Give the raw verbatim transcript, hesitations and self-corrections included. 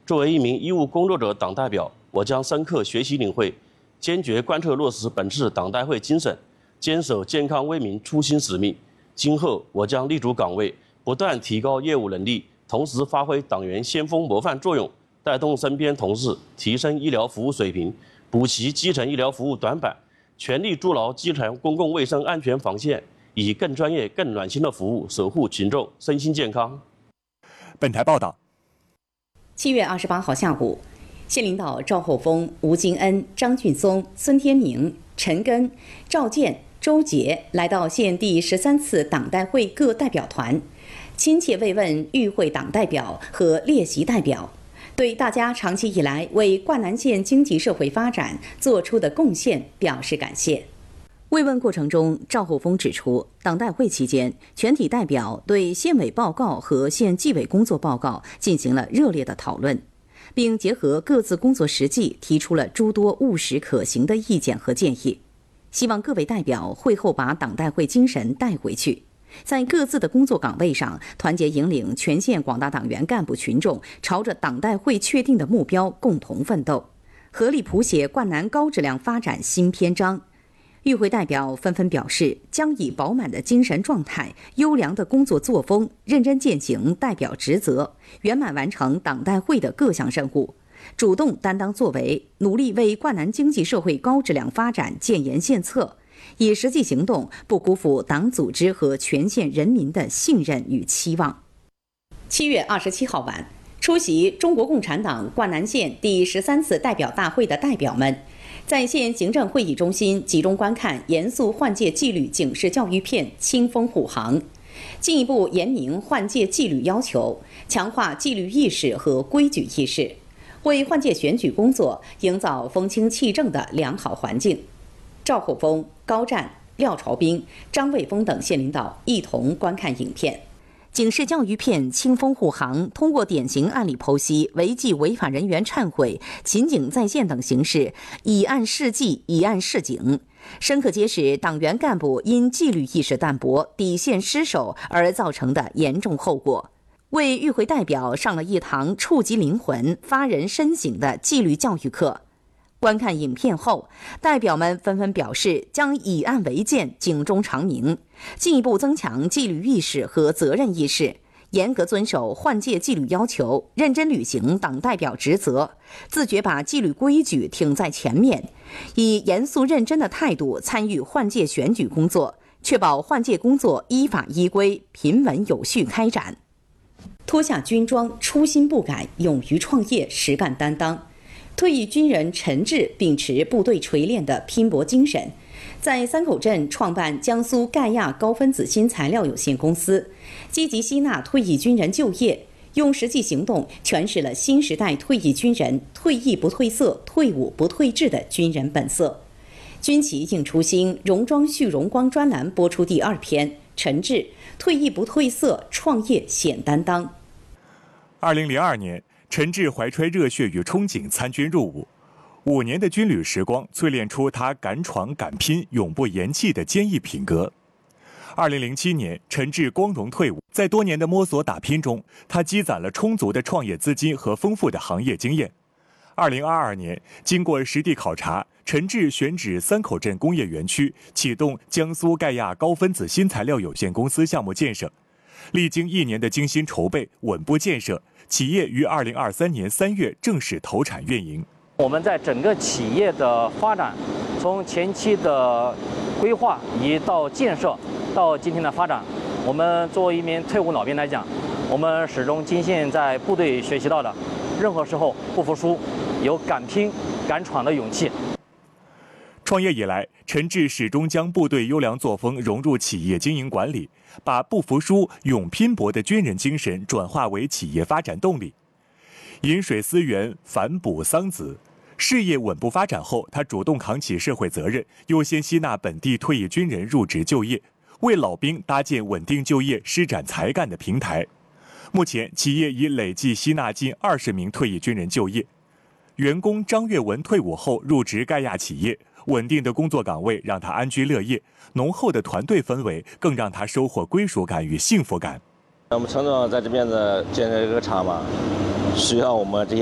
作为一名医务工作者党代表，我将深刻学习领会，坚决贯彻落实本次党代会精神，坚守健康为民初心使命。今后我将立足岗位，不断提高业务能力，同时发挥党员先锋模范作用，带动身边同事提升医疗服务水平，补齐基层医疗服务短板，全力筑牢基层公共卫生安全防线，以更专业、更暖心的服务守护群众身心健康。 本台报道。 七月二十八号下午，县领导赵厚丰、吴金恩、张俊松、孙天明、陈根、赵健、周杰来到县第十三次党代会各代表团，亲切慰问与会党代表和列席代表，对大家长期以来为灌南县经济社会发展做出的贡献表示感谢。慰问过程中，赵厚丰指出，党代会期间，全体代表对县委报告和县纪委工作报告进行了热烈的讨论，并结合各自工作实际，提出了诸多务实可行的意见和建议。希望各位代表会后把党代会精神带回去，在各自的工作岗位上团结引领全县广大党员干部群众，朝着党代会确定的目标共同奋斗，合力谱写灌南高质量发展新篇章。与会代表纷纷表示，将以饱满的精神状态、优良的工作作风，认真践行代表职责，圆满完成党代会的各项任务，主动担当作为，努力为灌南经济社会高质量发展建言献策，以实际行动不辜负党组织和全县人民的信任与期望。七月二十七号晚，出席中国共产党灌南县第十三次代表大会的代表们，在县行政会议中心集中观看严肃换届纪律警示教育片《清风护航》，进一步严明换届纪律要求，强化纪律意识和规矩意识，为换届选举工作营造风清气正的良好环境。赵厚丰、高湛、廖朝兵、张卫峰等县领导一同观看影片。警示教育片《清风护航》通过典型案例剖析、违纪违法人员忏悔、勤警在线等形式，以案示纪、以案示警，深刻揭示党员干部因纪律意识淡薄、底线失守而造成的严重后果，为与会代表上了一堂触及灵魂、发人深省的纪律教育课。观看影片后，代表们纷纷表示将以案为鉴，警钟长鸣，进一步增强纪律意识和责任意识，严格遵守换届纪律要求，认真履行党代表职责，自觉把纪律规矩挺在前面，以严肃认真的态度参与换届选举工作，确保换届工作依法依规、平稳有序开展。脱下军装，初心不改，勇于创业，实干担当。退役军人陈志秉持部队锤炼的拼搏精神，在三口镇创办江苏盖亚高分子新材料有限公司，积极吸纳退役军人就业，用实际行动诠释了新时代退役军人退役不褪色、退伍不退志的军人本色。军旗映初心，戎装续荣光专栏播出第二篇，陈志退役不褪色，创业显担当。 二零零二年。陈志怀揣热血与憧憬参军入伍，五年的军旅时光淬炼出他敢闯敢拼、永不言弃的坚毅品格。二零零七年，陈志光荣退伍，在多年的摸索打拼中，他积攒了充足的创业资金和丰富的行业经验。二零二二年，经过实地考察，陈志选址三口镇工业园区，启动江苏盖亚高分子新材料有限公司项目建设。历经一年的精心筹备、稳步建设，企业于二零二三年三月正式投产运营。 我们在整个企业的发展，从前期的规划一到建设，到今天的发展，我们作为一名退伍老兵来讲，我们始终坚信在部队学习到的，任何时候不服输，有敢拼、敢闯的勇气。 创业以来，陈志始终将部队优良作风融入企业经营管理，把不服输、勇拼搏的军人精神转化为企业发展动力。饮水思源，反哺桑梓。事业稳步发展后，他主动扛起社会责任，优先吸纳本地退役军人入职就业，为老兵搭建稳定就业、施展才干的平台。目前，企业已累计吸纳近二十名退役军人就业。员工张月文退伍后入职盖亚企业，稳定的工作岗位让他安居乐业，浓厚的团队氛围更让他收获归属感与幸福感。 我们陈总在这边的建设这个厂嘛，需要我们这些